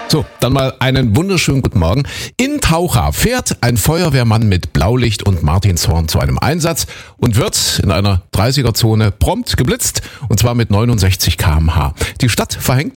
So, dann mal einen wunderschönen guten Morgen. In Taucha fährt ein Feuerwehrmann mit Blaulicht und Martinshorn zu einem Einsatz und wird in einer 30er-Zone prompt geblitzt, und zwar mit 69 km/h. Die Stadt verhängt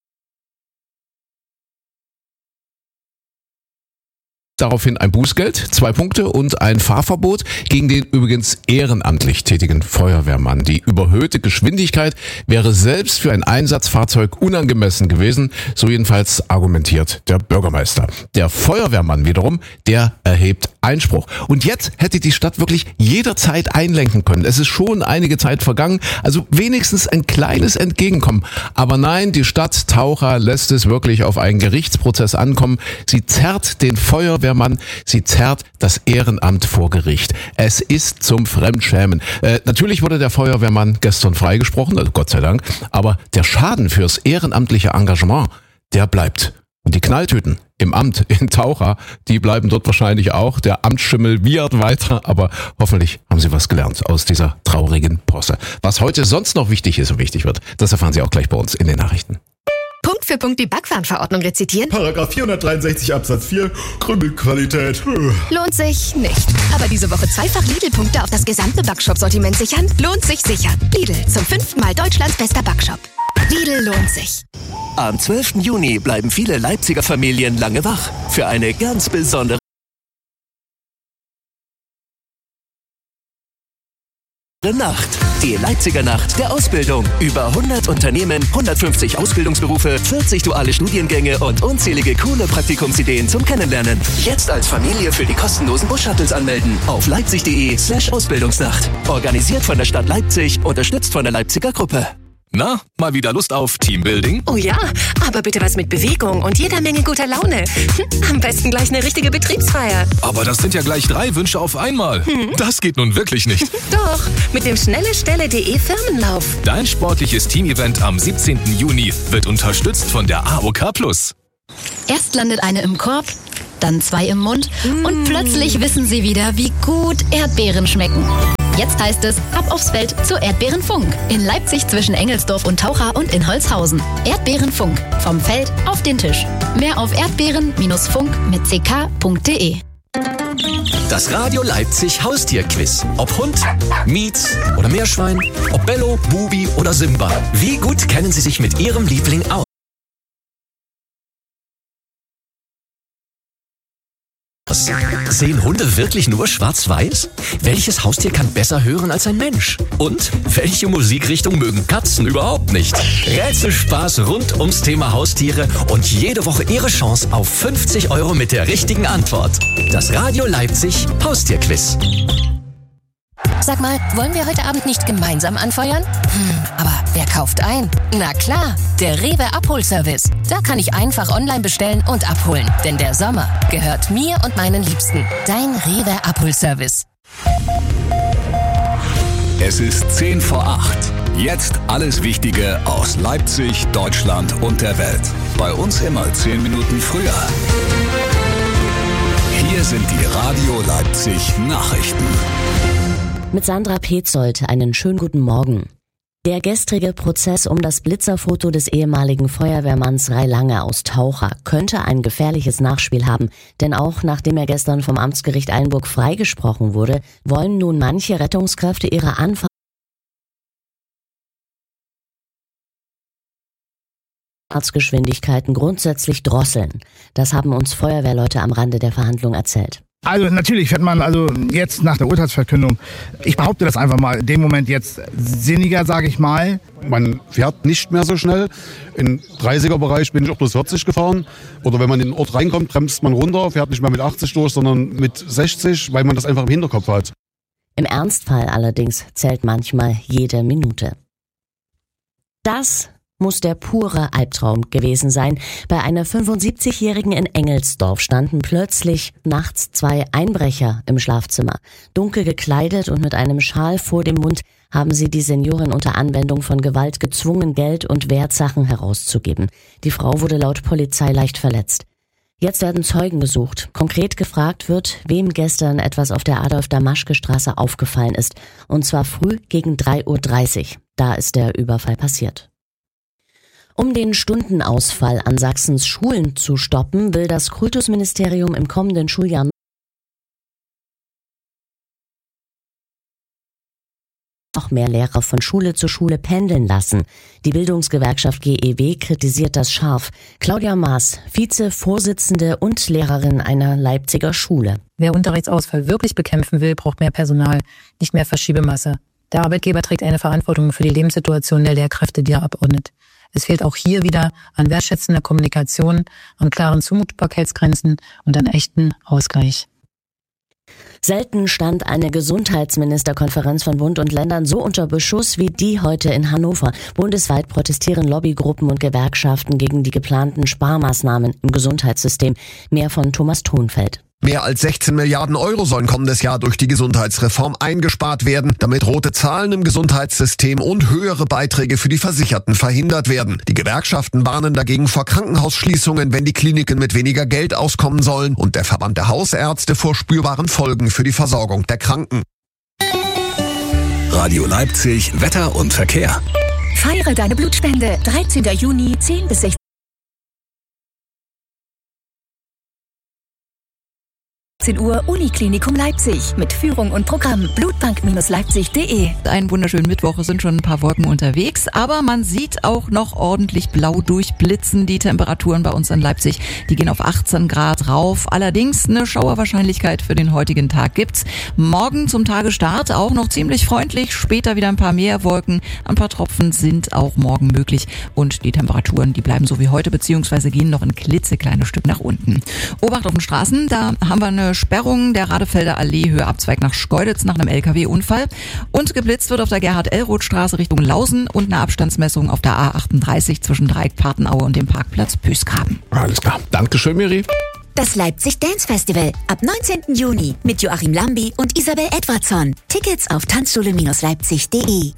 daraufhin ein Bußgeld, 2 Punkte und ein Fahrverbot gegen den übrigens ehrenamtlich tätigen Feuerwehrmann. Die überhöhte Geschwindigkeit wäre selbst für ein Einsatzfahrzeug unangemessen gewesen, so jedenfalls argumentiert der Bürgermeister. Der Feuerwehrmann wiederum, der erhebt Einspruch. Und jetzt hätte die Stadt wirklich jederzeit einlenken können. Es ist schon einige Zeit vergangen, also wenigstens ein kleines Entgegenkommen. Aber nein, die Stadt Taucha lässt es wirklich auf einen Gerichtsprozess ankommen. Sie zerrt den Feuerwehrmann, sie zerrt das Ehrenamt vor Gericht. Es ist zum Fremdschämen. Natürlich wurde der Feuerwehrmann gestern freigesprochen, also Gott sei Dank, aber der Schaden fürs ehrenamtliche Engagement, der bleibt. Und die Knalltüten im Amt in Taucha, die bleiben dort wahrscheinlich auch. Der Amtsschimmel wiehert weiter, aber hoffentlich haben Sie was gelernt aus dieser traurigen Posse. Was heute sonst noch wichtig ist und wichtig wird, das erfahren Sie auch gleich bei uns in den Nachrichten. Punkt für Punkt die Backwarenverordnung rezitieren? Paragraph 463 Absatz 4, Krümelqualität. Lohnt sich nicht. Aber diese Woche zweifach Lidl-Punkte auf das gesamte Backshop-Sortiment sichern? Lohnt sich sicher. Lidl, zum 5. Mal Deutschlands bester Backshop. Lidl lohnt sich. Am 12. Juni bleiben viele Leipziger Familien lange wach für eine ganz besondere Nacht. Die Leipziger Nacht der Ausbildung. Über 100 Unternehmen, 150 Ausbildungsberufe, 40 duale Studiengänge und unzählige coole Praktikumsideen zum Kennenlernen. Jetzt als Familie für die kostenlosen Bus-Shuttles anmelden auf leipzig.de/Ausbildungsnacht. Organisiert von der Stadt Leipzig, unterstützt von der Leipziger Gruppe. Na, mal wieder Lust auf Teambuilding? Oh ja, aber bitte was mit Bewegung und jeder Menge guter Laune. Am besten gleich eine richtige Betriebsfeier. Aber das sind ja gleich 3 Wünsche auf einmal. Das geht nun wirklich nicht. Doch, mit dem schnellestelle.de Firmenlauf. Dein sportliches Teamevent am 17. Juni wird unterstützt von der AOK+. Erst landet eine im Korb, dann 2 im Mund und plötzlich wissen sie wieder, wie gut Erdbeeren schmecken. Jetzt heißt es, ab aufs Feld zu Erdbeerenfunk. In Leipzig zwischen Engelsdorf und Taucha und in Holzhausen. Erdbeerenfunk. Vom Feld auf den Tisch. Mehr auf erdbeeren-funk mit ck.de. Das Radio Leipzig Haustierquiz. Ob Hund, Mietz oder Meerschwein, ob Bello, Bubi oder Simba. Wie gut kennen Sie sich mit Ihrem Liebling aus? Sehen Hunde wirklich nur schwarz-weiß? Welches Haustier kann besser hören als ein Mensch? Und welche Musikrichtung mögen Katzen überhaupt nicht? Rätselspaß rund ums Thema Haustiere und jede Woche Ihre Chance auf 50 € mit der richtigen Antwort. Das Radio Leipzig Haustierquiz. Sag mal, wollen wir heute Abend nicht gemeinsam anfeuern? Aber wer kauft ein? Na klar, der Rewe Abholservice. Da kann ich einfach online bestellen und abholen. Denn der Sommer gehört mir und meinen Liebsten. Dein Rewe Abholservice. Es ist 10 vor 8. Jetzt alles Wichtige aus Leipzig, Deutschland und der Welt. Bei uns immer 10 Minuten früher. Hier sind die Radio Leipzig Nachrichten. Mit Sandra Petzold einen schönen guten Morgen. Der gestrige Prozess um das Blitzerfoto des ehemaligen Feuerwehrmanns Ray Lange aus Taucha könnte ein gefährliches Nachspiel haben, denn auch nachdem er gestern vom Amtsgericht Eilenburg freigesprochen wurde, wollen nun manche Rettungskräfte ihre Anfahrtsgeschwindigkeiten grundsätzlich drosseln. Das haben uns Feuerwehrleute am Rande der Verhandlung erzählt. Also natürlich fährt man jetzt nach der Urteilsverkündung, ich behaupte das einfach mal, in dem Moment jetzt sinniger, sage ich mal. Man fährt nicht mehr so schnell. Im 30er-Bereich bin ich auch bloß 40 gefahren. Oder wenn man in den Ort reinkommt, bremst man runter, fährt nicht mehr mit 80 durch, sondern mit 60, weil man das einfach im Hinterkopf hat. Im Ernstfall allerdings zählt manchmal jede Minute. Das muss der pure Albtraum gewesen sein. Bei einer 75-Jährigen in Engelsdorf standen plötzlich nachts 2 Einbrecher im Schlafzimmer. Dunkel gekleidet und mit einem Schal vor dem Mund haben sie die Seniorin unter Anwendung von Gewalt gezwungen, Geld und Wertsachen herauszugeben. Die Frau wurde laut Polizei leicht verletzt. Jetzt werden Zeugen gesucht. Konkret gefragt wird, wem gestern etwas auf der Adolf-Damaschke-Straße aufgefallen ist. Und zwar früh gegen 3:30 Uhr. Da ist der Überfall passiert. Um den Stundenausfall an Sachsens Schulen zu stoppen, will das Kultusministerium im kommenden Schuljahr noch mehr Lehrer von Schule zu Schule pendeln lassen. Die Bildungsgewerkschaft GEW kritisiert das scharf. Claudia Maas, Vize-Vorsitzende und Lehrerin einer Leipziger Schule. Wer Unterrichtsausfall wirklich bekämpfen will, braucht mehr Personal, nicht mehr Verschiebemasse. Der Arbeitgeber trägt eine Verantwortung für die Lebenssituation der Lehrkräfte, die er abordnet. Es fehlt auch hier wieder an wertschätzender Kommunikation, an klaren Zumutbarkeitsgrenzen und an echten Ausgleich. Selten stand eine Gesundheitsministerkonferenz von Bund und Ländern so unter Beschuss wie die heute in Hannover. Bundesweit protestieren Lobbygruppen und Gewerkschaften gegen die geplanten Sparmaßnahmen im Gesundheitssystem. Mehr von Thomas Thonfeld. Mehr als 16 Milliarden Euro sollen kommendes Jahr durch die Gesundheitsreform eingespart werden, damit rote Zahlen im Gesundheitssystem und höhere Beiträge für die Versicherten verhindert werden. Die Gewerkschaften warnen dagegen vor Krankenhausschließungen, wenn die Kliniken mit weniger Geld auskommen sollen, und der Verband der Hausärzte vor spürbaren Folgen für die Versorgung der Kranken. Radio Leipzig, Wetter und Verkehr. Feiere deine Blutspende. 13. Juni, 10 bis 16 Uhr, Uniklinikum Leipzig. Mit Führung und Programm. Blutbank-leipzig.de. Einen wunderschönen Mittwoch, es sind schon ein paar Wolken unterwegs, aber man sieht auch noch ordentlich blau durchblitzen. Die Temperaturen bei uns in Leipzig, die gehen auf 18 Grad rauf. Allerdings eine Schauerwahrscheinlichkeit für den heutigen Tag gibt's. Morgen zum Tagestart auch noch ziemlich freundlich, später wieder ein paar mehr Wolken. Ein paar Tropfen sind auch morgen möglich und die Temperaturen, die bleiben so wie heute, beziehungsweise gehen noch ein klitzekleines Stück nach unten. Obacht auf den Straßen, da haben wir eine Sperrung der Radefelder Allee, Höhe Abzweig nach Schkeuditz nach einem LKW-Unfall. Und geblitzt wird auf der Gerhard-Elroth-Straße Richtung Lausen und eine Abstandsmessung auf der A38 zwischen Dreieck-Partenaue und dem Parkplatz Püßgraben. Alles klar. Dankeschön, Miri. Das Leipzig Dance Festival ab 19. Juni mit Joachim Lambi und Isabel Edwardson. Tickets auf tanzschule-leipzig.de.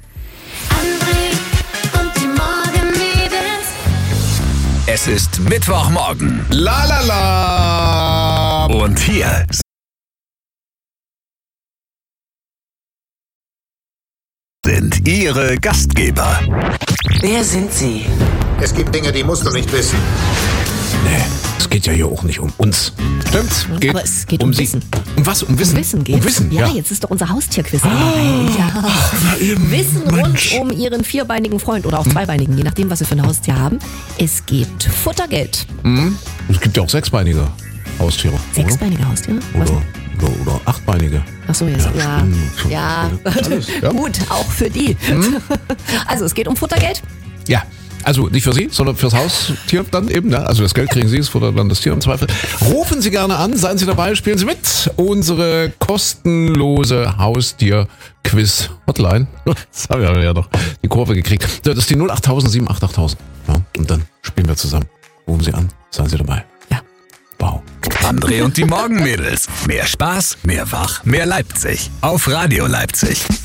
Es ist Mittwochmorgen. La la la. Und hier sind Ihre Gastgeber. Wer sind Sie? Es gibt Dinge, die musst du nicht wissen. Nee, es geht ja hier auch nicht um uns. Stimmt's? Aber es geht um Wissen. Um was? Um Wissen? Um Wissen geht's. Um Wissen, ja, jetzt ist doch unser Haustierquiz. Wissen rund um Ihren vierbeinigen Freund oder auch zweibeinigen, je nachdem, was Sie für ein Haustier haben. Es gibt Futtergeld. Es gibt ja auch sechsbeinige Haustiere. Sechsbeinige Haustiere? Oder achtbeinige. Ach so, jetzt. Ja. Gut, auch für die. Also es geht um Futtergeld. Ja. Also nicht für Sie, sondern fürs Haustier dann eben. Ne? Also das Geld kriegen Sie, es futtert dann das Tier im Zweifel. Rufen Sie gerne an, seien Sie dabei, spielen Sie mit. Unsere kostenlose Haustier-Quiz-Hotline. Jetzt haben wir ja doch die Kurve gekriegt. Das ist die 08000 7888000. Ja, und dann spielen wir zusammen. Rufen Sie an, seien Sie dabei. Ja. Wow. André und die Morgenmädels. Mehr Spaß, mehr Wach, mehr Leipzig. Auf Radio Leipzig.